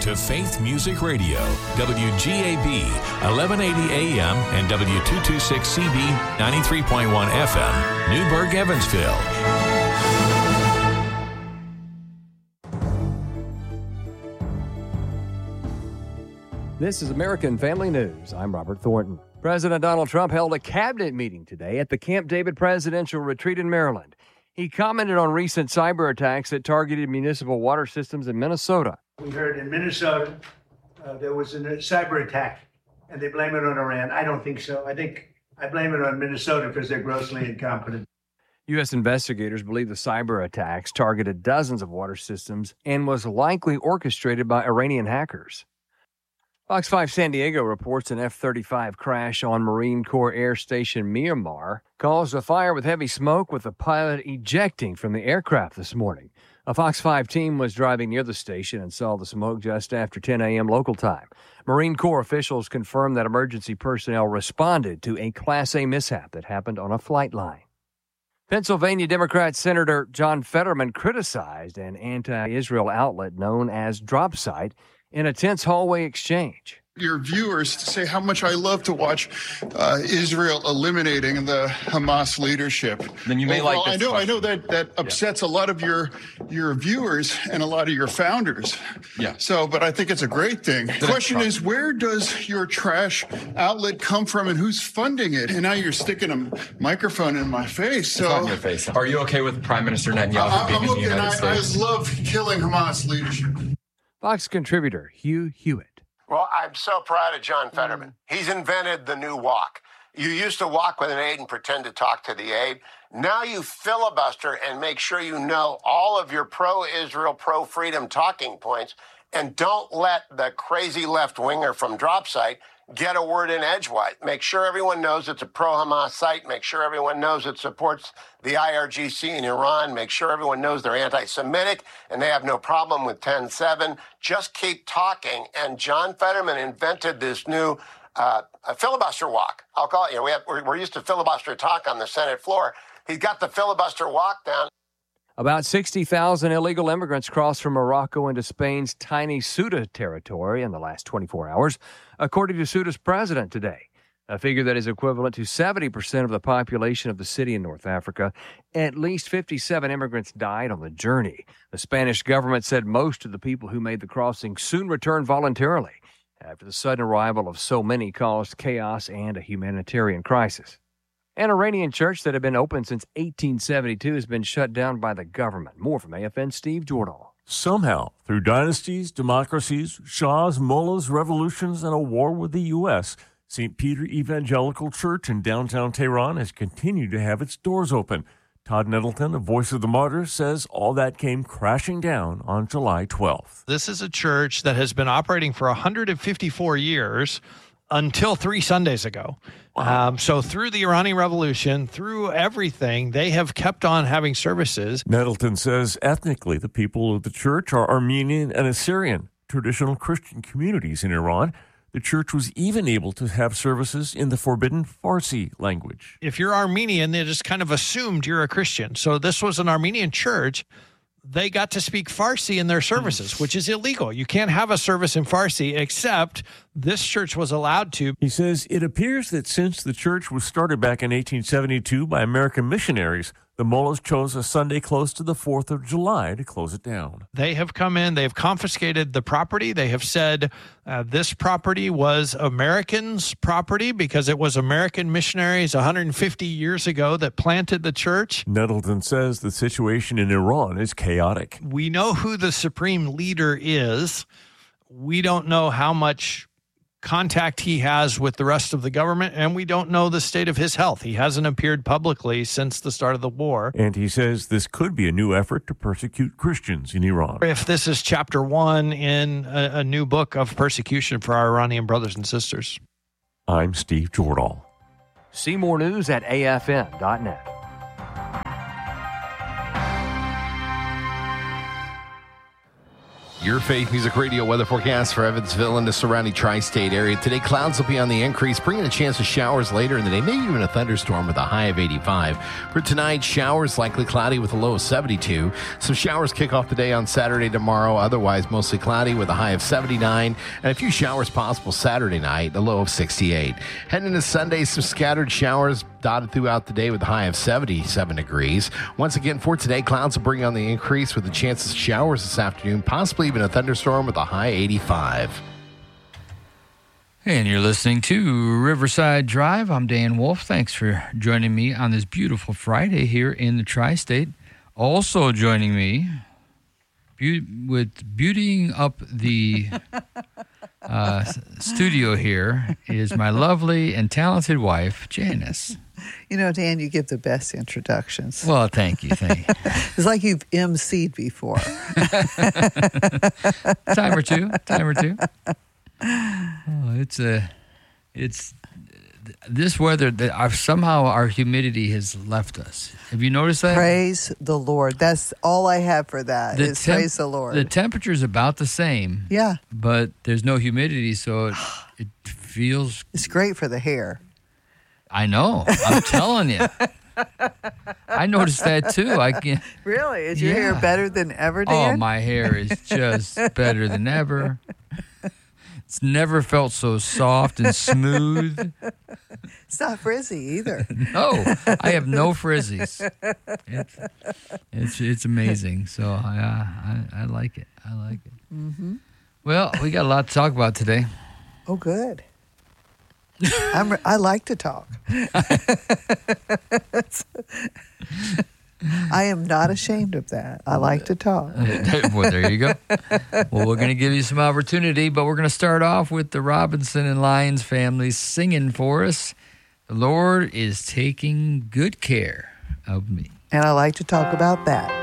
to Faith Music Radio, WGAB, 1180 AM and W226CB, 93.1 FM, Newburgh, Evansville. This is American Family News. I'm Robert Thornton. President Donald Trump held a cabinet meeting today at the Camp David Presidential Retreat in Maryland. He commented on recent cyber attacks that targeted municipal water systems in Minnesota. We heard in Minnesota there was a cyber attack, and they blame it on Iran. I don't think so. I blame it on Minnesota because they're grossly incompetent. U.S. investigators believe the cyber attacks targeted dozens of water systems and was likely orchestrated by Iranian hackers. Fox 5 San Diego reports an F-35 crash on Marine Corps Air Station Miramar caused a fire with heavy smoke, with the pilot ejecting from the aircraft this morning. A Fox 5 team was driving near the station and saw the smoke just after 10 a.m. local time. Marine Corps officials confirmed that emergency personnel responded to a Class A mishap that happened on a flight line. Pennsylvania Democrat Senator John Fetterman criticized an anti-Israel outlet known as DropSite in a tense hallway exchange. Your viewers to say how much I love to watch Israel eliminating the Hamas leadership. Then you may like this I know that upsets a lot of your viewers and a lot of your founders. Yeah. So, but I think it's a great thing. The question is, where does your trash outlet come from and who's funding it? And now you're sticking a microphone in my face. So, it's not in your face. Are you okay with Prime Minister Netanyahu being in the United States? I love killing Hamas leadership. Fox contributor Hugh Hewitt. Well, I'm so proud of John Fetterman. He's invented the new walk. You used to walk with an aide and pretend to talk to the aide. Now you filibuster and make sure you know all of your pro-Israel, pro-freedom talking points, and don't let the crazy left-winger from DropSite get a word in edgewise. Make sure everyone knows it's a pro-Hamas site. Make sure everyone knows it supports the IRGC in Iran. Make sure everyone knows they're anti-Semitic and they have no problem with 10-7. Just keep talking. And John Fetterman invented this new a filibuster walk. I'll call it. We're used to filibuster talk on the Senate floor. He's got the filibuster walk down. About 60,000 illegal immigrants crossed from Morocco into Spain's tiny Ceuta territory in the last 24 hours, according to Ceuta's president today, a figure that is equivalent to 70% of the population of the city in North Africa. At least 57 immigrants died on the journey. The Spanish government said most of the people who made the crossing soon returned voluntarily after the sudden arrival of so many caused chaos and a humanitarian crisis. An Iranian church that had been open since 1872 has been shut down by the government. More from AFN's Steve Jordahl. Somehow, through dynasties, democracies, shahs, mullahs, revolutions, and a war with the U.S., St. Peter Evangelical Church in downtown Tehran has continued to have its doors open. Todd Nettleton, a voice of the martyrs, says all that came crashing down on July 12th. This is a church that has been operating for 154 years until 3 Sundays ago. Wow. So through the Iranian Revolution, through everything, they have kept on having services. Nettleton says ethnically the people of the church are Armenian and Assyrian, traditional Christian communities in Iran. The church was even able to have services in the forbidden Farsi language. If you're Armenian, they just kind of assumed you're a Christian. So this was an Armenian church. They got to speak Farsi in their services, which is illegal. You can't have a service in Farsi, except this church was allowed to. He says it appears that since the church was started back in 1872 by American missionaries, the mullahs chose a Sunday close to the 4th of July to close it down. They have come in, they've confiscated the property. They have said this property was Americans' property because it was American missionaries 150 years ago that planted the church. Nettleton says the situation in Iran is chaotic. We know who the supreme leader is. We don't know how much contact he has with the rest of the government, and we don't know the state of his health. He hasn't appeared publicly since the start of the war. And he says this could be a new effort to persecute Christians in Iran. If this is chapter 1 in a new book of persecution for our Iranian brothers and sisters. I'm Steve Jordahl. See more news at afn.net. Your Faith Music Radio weather forecast for Evansville and the surrounding tri-state area. Today, clouds will be on the increase, bringing a chance of showers later in the day, maybe even a thunderstorm with a high of 85. For tonight, showers likely cloudy with a low of 72. Some showers kick off the day on Saturday tomorrow, otherwise mostly cloudy with a high of 79. And a few showers possible Saturday night, a low of 68. Heading into Sunday, some scattered showers dotted throughout the day with a high of 77 degrees. Once again, for today, clouds will bring on the increase with a chance of showers this afternoon, possibly even a thunderstorm with a high 85. And you're listening to Riverside Drive. I'm Dan Wolf. Thanks for joining me on this beautiful Friday here in the tri-state. Also joining me with beautying up the studio here is my lovely and talented wife, Janice. You know, Dan, you give the best introductions. Well, thank you. It's like you've emceed before. Time or two. Oh, it's this weather that somehow our humidity has left us. Have you noticed that? Praise the Lord. That's all I have for that. Praise the Lord. The temperature's about the same. Yeah. But there's no humidity, so it feels... It's great for the hair. I know. I'm telling you. I noticed that too. Really? Is your hair better than ever, Dan? Oh, my hair is just better than ever. It's never felt so soft and smooth. It's not frizzy either. No, I have no frizzies. It's amazing. So I like it. I like it. Mm-hmm. Well, we got a lot to talk about today. Oh, good. I like to talk. I am not ashamed of that. I like to talk. Well, there you go. Well, we're going to give you some opportunity, but we're going to start off with the Robinson and Lyons family singing for us. The Lord is taking good care of me. And I like to talk about that.